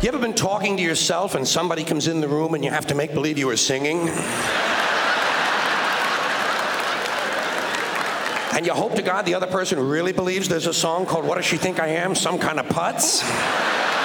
You ever been talking to yourself and somebody comes in the room and you have to make believe you were singing? And you hope to God the other person really believes there's a song called What Does She Think I Am? Some kind of putz?